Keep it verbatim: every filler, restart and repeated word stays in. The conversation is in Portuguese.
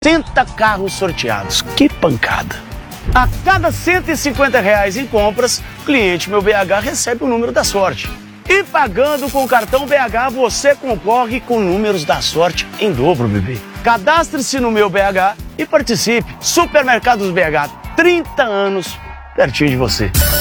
sessenta carros sorteados. Que pancada! A cada cento e cinquenta reais em compras, o cliente Meu B H recebe o número da sorte. E pagando com o cartão B H, você concorre com números da sorte em dobro, bebê. Cadastre-se no Meu B H e participe. Supermercados B H, trinta anos pertinho de você.